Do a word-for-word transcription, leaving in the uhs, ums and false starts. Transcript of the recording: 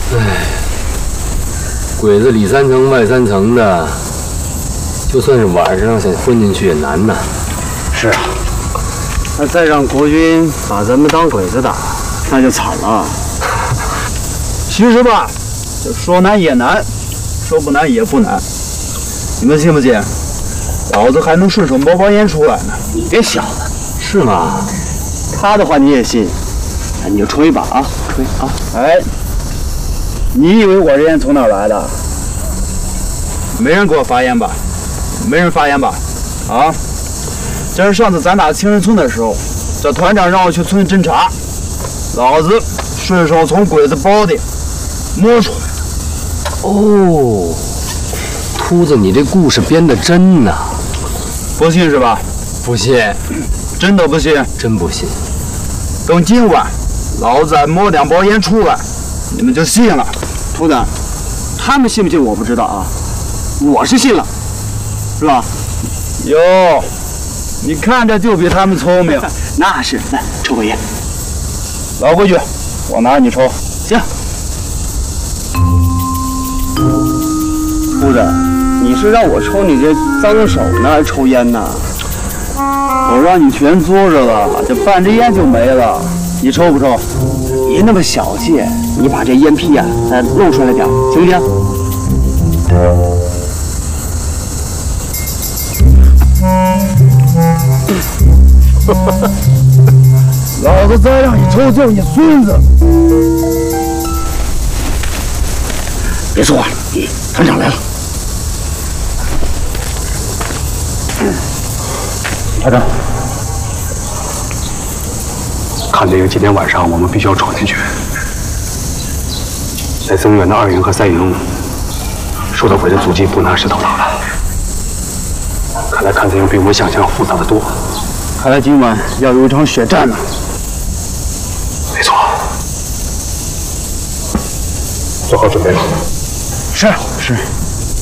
唉，鬼子里三层外三层的，就算是晚上想混进去也难呐。 是啊，那再让国军把咱们当鬼子打，那就惨了。其实吧，这说难也难，说不难也不难。你们信不信？老子还能顺手摸包烟出来呢。你这小子， 是吗？ 他的话你也信？那你就抽一把啊，吹啊！哎，你以为我这烟从哪儿来的？没人给我发烟吧？没人发烟吧？啊！这是上次咱打青人村的时候，这团长让我去村侦查，老子顺手从鬼子包里摸出来的。 哦，秃子，你这故事编得真呐！ 不信是吧？ 不信， 真的不信？ 真不信。 等今晚老子再摸两包烟出来，你们就信了。秃子，他们信不信我不知道啊，我是信了，是吧？哟，你看着就比他们聪明。那是，来抽根烟。老规矩，我拿着你抽。行。秃子，你是让我抽你这脏手呢，还是抽烟呢？我让你全租着了，这半支烟就没了，你抽不抽？别那么小气，你把这烟屁啊，再露出来点，行不行？老子再让你抽，叫你孙子！别说话了，团长来了。团长， 看这个，今天晚上我们必须要闯进去。在增援的二营和三营受到鬼的阻击，不难是到达了。看来看似营比我们想象复杂的多。 看来今晚要有一场血战呢。 没错，做好准备了。 是是。